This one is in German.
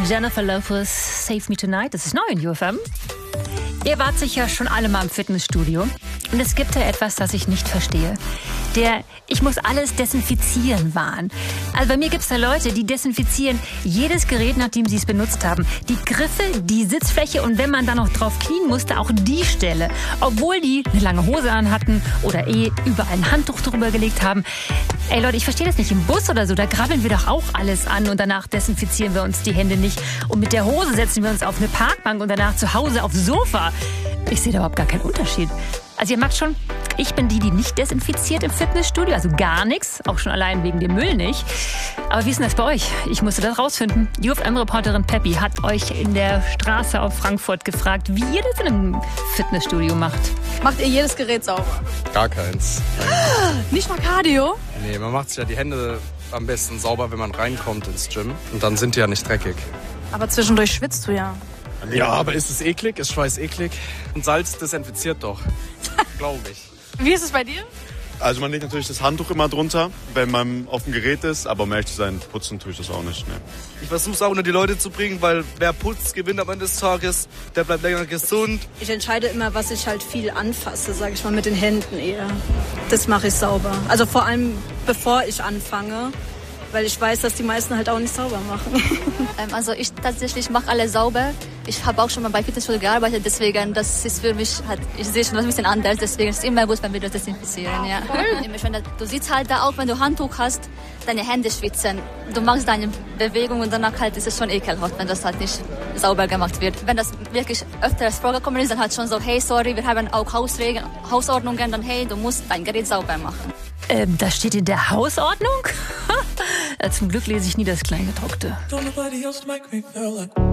Jennifer Lopez, Save Me Tonight. Das ist neu in UFM. Ihr wart sicher schon alle mal im Fitnessstudio. Und es gibt da etwas, das ich nicht verstehe. Ich muss alles desinfizieren Wahn. Also bei mir gibt es da Leute, die desinfizieren jedes Gerät, nachdem sie es benutzt haben. Die Griffe, die Sitzfläche und wenn man dann noch drauf knien musste, auch die Stelle. Obwohl die eine lange Hose anhatten oder überall ein Handtuch drüber gelegt haben. Ey Leute, ich verstehe das nicht. Im Bus oder so, da grabbeln wir doch auch alles an und danach desinfizieren wir uns die Hände nicht. Und mit der Hose setzen wir uns auf eine Parkbank und danach zu Hause aufs Sofa. Ich sehe da überhaupt gar keinen Unterschied. Also ihr merkt schon, ich bin die nicht desinfiziert im Fitnessstudio, also gar nichts, auch schon allein wegen dem Müll nicht. Aber wie ist denn das bei euch? Ich musste das rausfinden. UFM-Reporterin Peppi hat euch in der Straße auf Frankfurt gefragt, wie ihr das in einem Fitnessstudio macht. Macht ihr jedes Gerät sauber? Gar keins. Nicht mal Cardio? Nee, man macht sich ja die Hände am besten sauber, wenn man reinkommt ins Gym. Und dann sind die ja nicht dreckig. Aber zwischendurch schwitzt du ja. Ja, aber ist es eklig? Ist Schweiß eklig? Und Salz desinfiziert doch. Glaube ich. Wie ist es bei dir? Also man legt natürlich das Handtuch immer drunter, wenn man auf dem Gerät ist. Aber um ehrlich zu sein, putzen tue ich das auch nicht. Ne. Ich versuche es auch unter die Leute zu bringen, weil wer putzt, gewinnt am Ende des Tages. Der bleibt länger gesund. Ich entscheide immer, was ich halt viel anfasse, sage ich mal, mit den Händen eher. Das mache ich sauber. Also vor allem, bevor ich anfange. Weil ich weiß, dass die meisten halt auch nicht sauber machen. Also ich tatsächlich mache alles sauber. Ich habe auch schon mal bei Fitnessstudio gearbeitet, deswegen das ist für mich ich sehe schon ein bisschen anders. Deswegen ist es immer gut, wenn wir das desinfizieren. Ja. Du siehst halt da auch, wenn du Handtuch hast, deine Hände schwitzen. Du machst deine Bewegung und danach halt ist es schon ekelhaft, wenn das halt nicht sauber gemacht wird. Wenn das wirklich öfters vorgekommen ist, dann halt schon so, hey, sorry, wir haben auch Hausordnungen, dann hey, du musst dein Gerät sauber machen. Das steht in der Hausordnung? Zum Glück lese ich nie das Kleingedruckte. Don't nobody else make me feel like